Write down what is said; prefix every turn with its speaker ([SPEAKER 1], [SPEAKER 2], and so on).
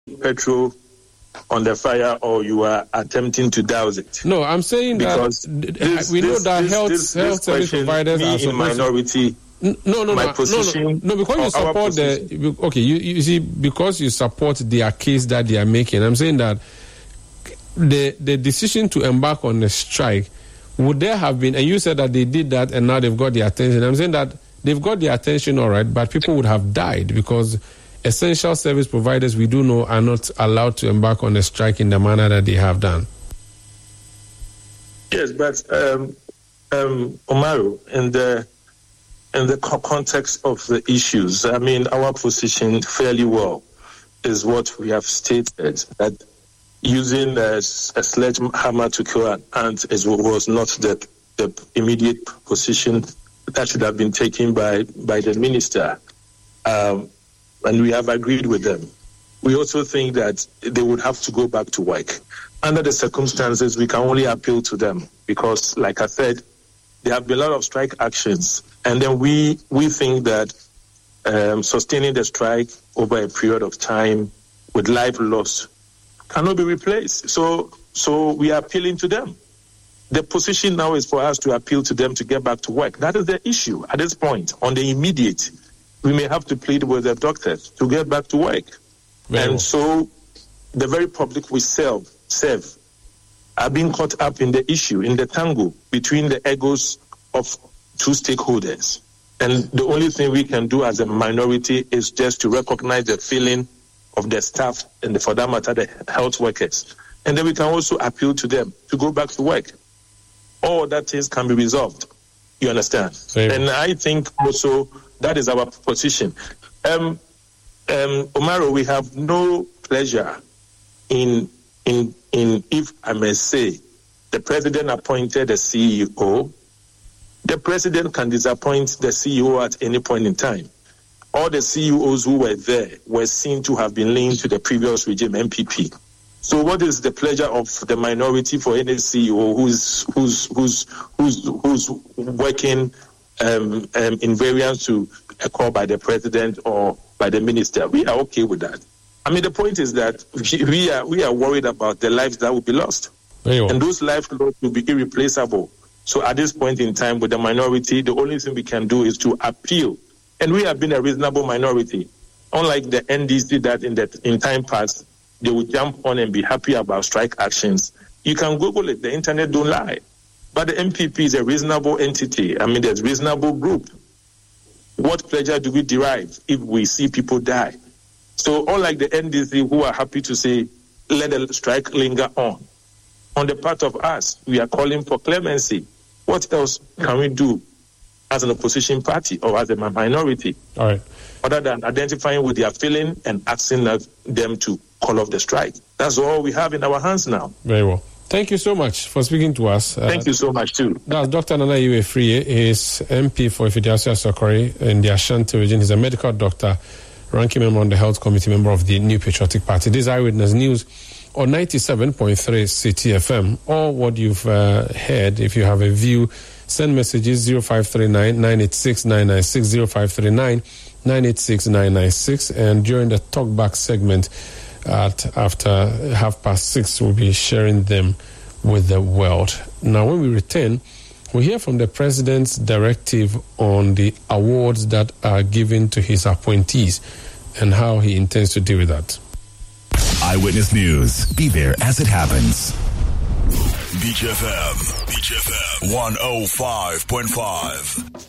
[SPEAKER 1] petrol on the fire or you are attempting to douse it.
[SPEAKER 2] No, I'm saying
[SPEAKER 1] because
[SPEAKER 2] that we know that health service providers are
[SPEAKER 1] in minority.
[SPEAKER 2] No, because you support you see, because you support their case that they are making. I'm saying that the decision to embark on a strike, would there have been, and you said that they did that and now they've got the attention. I'm saying that they've got the attention, all right, but people would have died because essential service providers, we do know, are not allowed to embark on a strike in the manner that they have done.
[SPEAKER 1] Yes, but Omaru, in the context of the issues, I mean, our position fairly well is what we have stated, that using a sledgehammer to kill an ant was not the immediate position that should have been taken by the minister. And we have agreed with them. We also think that they would have to go back to work. Under the circumstances, we can only appeal to them because, like I said, there have been a lot of strike actions. And then we think that sustaining the strike over a period of time with life loss cannot be replaced. So we are appealing to them. The position now is for us to appeal to them to get back to work. That is the issue at this point. On the immediate, we may have to plead with the doctors to get back to work. So the very public we serve are being caught up in the issue, in the tango between the egos of two stakeholders. And the only thing we can do as a minority is just to recognize the feeling of the staff and, for that matter, the health workers. And then we can also appeal to them to go back to work. All that things can be resolved. You understand? And I think also that is our position. Omaru, we have no pleasure in if I may say, the president appointed a CEO. The president can disappoint the CEO at any point in time. All the CEOs who were there were seen to have been linked to the previous regime, MPP. So what is the pleasure of the minority for any CEO who's working in variance to a call by the president or by the minister? We are okay with that. I mean, the point is that we are worried about the lives that will be lost. And those lives will be irreplaceable. So at this point in time, with the minority, the only thing we can do is to appeal. And we have been a reasonable minority. Unlike the NDC that in time past, they would jump on and be happy about strike actions. You can Google it. The internet don't lie. But the MPP is a reasonable entity. I mean, there's a reasonable group. What pleasure do we derive if we see people die? So unlike the NDC who are happy to say, let the strike linger on the part of us, we are calling for clemency. What else can we do as an opposition party or as a minority?
[SPEAKER 2] All right.
[SPEAKER 1] Other than identifying with their feeling and asking them to call off the strike. That's all we have in our hands now.
[SPEAKER 2] Very well. Thank you so much for speaking to us.
[SPEAKER 1] Thank you so much, too.
[SPEAKER 2] That's Dr. Nana Iwe-Frie. He is MP for Ifidiasia Sokori in the Ashanti region. He's a medical doctor, ranking member on the Health Committee, member of the New Patriotic Party. This is Eyewitness News on 97.3 City FM. All what you've heard, if you have a view, send messages 0539 986 996, 0539 986 996, and during the talkback segment after 6:30, we'll be sharing them with the world. Now, when we return, we'll hear from the president's directive on the awards that are given to his appointees and how he intends to deal with that.
[SPEAKER 3] Eyewitness News. Be there as it happens. Beach FM 105.5.